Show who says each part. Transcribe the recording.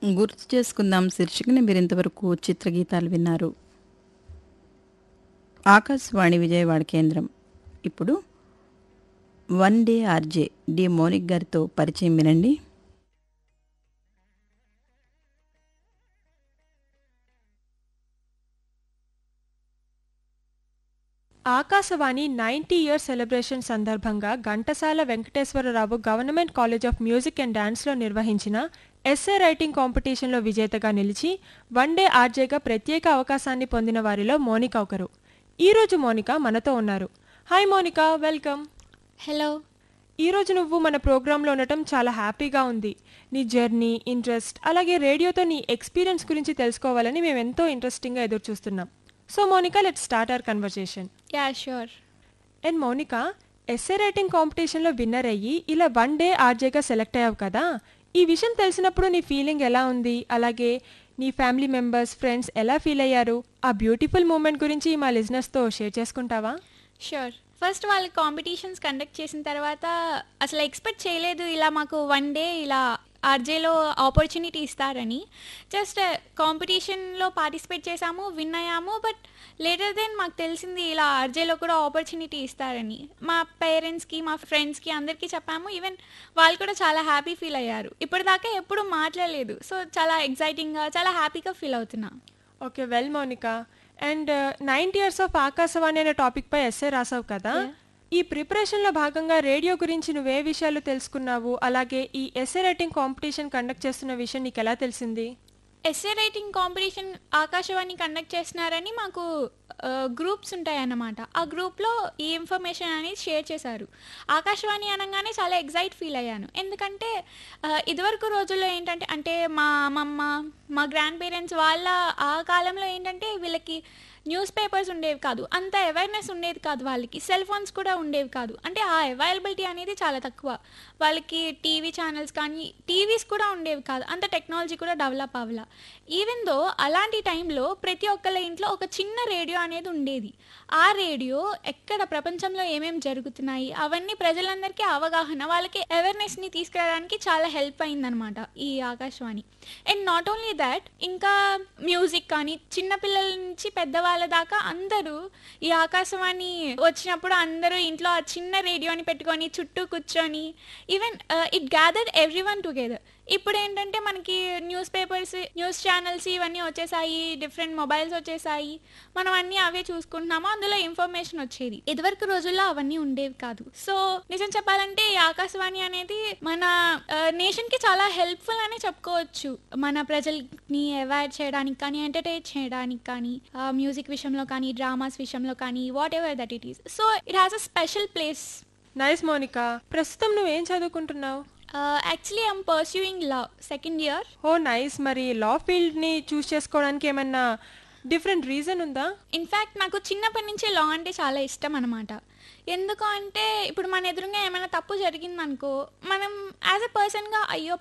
Speaker 1: గుర్తు చేసుకుందాం శీర్షికన మీరింతవరకు చిత్రగీతాలు విన్నారు. ఆకాశవాణి విజయవాడ కేంద్రం. ఇప్పుడు one day RJ D Maunik గారితో పరిచయం వినండి.
Speaker 2: ఆకాశవాణి 90 ఇయర్ సెలబ్రేషన్ సందర్భంగా Ghantasala Venkateswararao government college of music and డాన్స్లో నిర్వహించిన ఎస్సే రైటింగ్ కాంపిటీషన్లో విజేతగా నిలిచి వన్ డే ఆర్జేగా ప్రత్యేక అవకాశాన్ని పొందిన వారిలో మోనిక ఒకరు. ఈరోజు మోనిక మనతో ఉన్నారు. Hi Monica, welcome.
Speaker 3: హలో.
Speaker 2: ఈరోజు నువ్వు మన ప్రోగ్రాంలో ఉండటం చాలా హ్యాపీగా ఉంది. నీ జర్నీ, ఇంట్రెస్ట్, అలాగే రేడియోతో నీ ఎక్స్పీరియన్స్ గురించి తెలుసుకోవాలని మేము ఎంతో ఇంట్రెస్టింగ్గా ఎదురు చూస్తున్నాం. So Monica, let's start our conversation.
Speaker 3: Yeah, sure.
Speaker 2: And Mounika, essay writing కాంపిటీషన్లో విన్నర్ అయ్యి ఇలా వన్ డే ఆర్జేగా సెలెక్ట్ అయ్యావు కదా, ఈ విషయం తెలిసినప్పుడు నీ ఫీలింగ్ ఎలా ఉంది? అలాగే నీ ఫ్యామిలీ మెంబర్స్, ఫ్రెండ్స్ ఎలా ఫీల్ అయ్యారు? ఆ బ్యూటిఫుల్ మూమెంట్ గురించి మా లిజనర్స్తో షేర్ చేసుకుంటావా?
Speaker 3: ష్యూర్. ఫస్ట్ వాళ్ళు కాంపిటీషన్స్ కండక్ట్ చేసిన తర్వాత అసలు ఎక్స్పెక్ట్ చేయలేదు ఇలా మాకు వన్ డే ఇలా ఆర్జేలో ఆపర్చునిటీ ఇస్తారని. జస్ట్ కాంపిటీషన్లో పార్టిసిపేట్ చేసాము, విన్ అయ్యాము. బట్ లేటర్ దెన్ మాకు తెలిసింది ఇలా ఆర్జేలో కూడా ఆపర్చునిటీ ఇస్తారని. మా పేరెంట్స్కి, మా ఫ్రెండ్స్కి అందరికీ చెప్పాము. ఈవెన్ వాళ్ళు కూడా చాలా హ్యాపీ ఫీల్ అయ్యారు. ఇప్పటిదాకా ఎప్పుడు మాట్లాడలేదు. సో చాలా ఎక్సైటింగ్గా, చాలా హ్యాపీగా ఫీల్ అవుతున్నా.
Speaker 2: Okay, well Mounika. And 90 years of Akashvani అనే టాపిక్పై ఎస్సే రాసావు కదా. ఈ ప్రిపరేషన్లో భాగంగా రేడియో గురించి నువ్వే విషయాలు తెలుసుకున్నావు? అలాగే ఈ ఎస్సే రైటింగ్ కాంపిటీషన్ కండక్ట్ చేస్తున్న విషయం నీకు ఎలా తెలిసింది?
Speaker 3: Essay writing competition Akashvani conduct చేస్తున్నారని మాకు గ్రూప్స్ ఉంటాయన్నమాట. ఆ గ్రూప్లో ఈ ఇన్ఫర్మేషన్ అనేది షేర్ చేశారు. ఆకాశవాణి అనగానే చాలా ఎగ్జైట్ ఫీల్ అయ్యాను. ఎందుకంటే ఇదివరకు రోజుల్లో ఏంటంటే, అంటే మా అమ్మమ్మ, మా గ్రాండ్ పేరెంట్స్ వాళ్ళ ఆ కాలంలో ఏంటంటే వీళ్ళకి న్యూస్ పేపర్స్ ఉండేవి కాదు, అంత అవేర్నెస్ ఉండేది కాదు, వాళ్ళకి సెల్ ఫోన్స్ కూడా ఉండేవి కాదు. అంటే ఆ అవైలబిలిటీ అనేది చాలా తక్కువ. వాళ్ళకి టీవీ ఛానల్స్ కానీ టీవీస్ కూడా ఉండేవి కాదు, అంత టెక్నాలజీ కూడా డెవలప్ అవ్వాల. ఈవెన్ దో అలాంటి టైంలో ప్రతి ఒక్కళ్ళ ఇంట్లో ఒక చిన్న రేడియో అనేది ఉండేది. ఆ రేడియో ఎక్కడ ప్రపంచంలో ఏమేమి జరుగుతున్నాయి అవన్నీ ప్రజలందరికీ అవగాహన, వాళ్ళకి అవేర్నెస్ని తీసుకురావడానికి చాలా హెల్ప్ అయిందనమాట ఈ Akashvani. And not only that, ఇంకా మ్యూజిక్ కానీ చిన్నపిల్లల నుంచి పెద్దవాళ్ళ దాకా అందరూ ఈ ఆకాశవాణి వచ్చినప్పుడు అందరూ ఇంట్లో ఆ చిన్న రేడియోని పెట్టుకొని చుట్టూ కూర్చొని even it gathered every one together. ఇప్పుడు ఏంటంటే మనకి న్యూస్ పేపర్స్, న్యూస్ ఛానల్స్ ఇవన్నీ వచ్చేసాయి, డిఫరెంట్ మొబైల్స్ వచ్చేసాయి, మనం అన్నీ అవే చూసుకుంటున్నాము, అందులో ఇన్ఫర్మేషన్ వచ్చేది. ఇదివరకు రోజుల్లో అవన్నీ ఉండేవి కాదు. సో నిజం చెప్పాలంటే ఈ ఆకాశవాణి అనేది మన నేషన్కి చాలా హెల్ప్ఫుల్ అని చెప్పుకోవచ్చు. మన ప్రజల్ని అవేర్ చేయడానికి కానీ, ఎంటర్టైన్ చేయడానికి కానీ, మ్యూజిక్ విషయంలో కానీ, డ్రామాస్ విషయంలో కానీ, what ever that it is. So it has a special place.
Speaker 2: Nice Mounika. ప్రస్తుతం నువ్వేం చదువుకుంటున్నావు?
Speaker 3: Actually I'm pursuing law, second year.
Speaker 2: Oh nice. మరి లా ఫీల్డ్ని చూస్ చేసుకోవడానికి ఏమన్నా డిఫరెంట్ రీజన్ ఉందా?
Speaker 3: ఇన్ఫ్యాక్ట్ నాకు చిన్నప్పటి నుంచే లా అంటే చాలా ఇష్టం అనమాట. ఎందుకు అంటే ఇప్పుడు మన ఎదురుగా ఏమైనా తప్పు జరిగిందనుకో, మనం యాజ్ ఎ పర్సన్గా అయ్యో